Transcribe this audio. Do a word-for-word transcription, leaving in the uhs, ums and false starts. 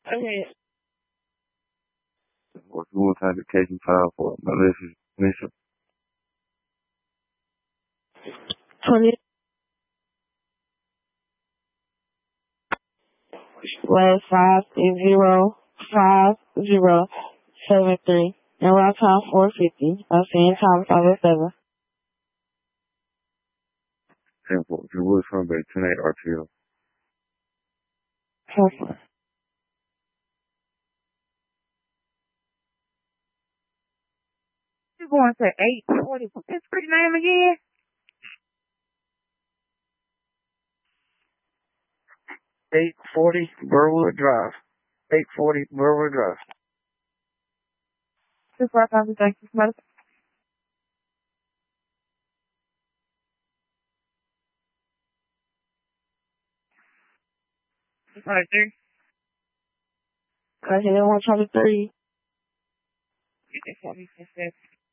Okay. What's the time to catch and file for Melissa? Melissa. Twenty. Was five zero five zero seven three. And round time four fifty. I'm saying time five oh seven. ten four. If you would from Bay, ten eight R T O. Perfect. You going to eight forty? What's his pretty name again? eight forty Burwood Drive. eight forty Burwood Drive. Just work on the thank you, mother. Right there. Cause you don't want to try to three. That's what he said.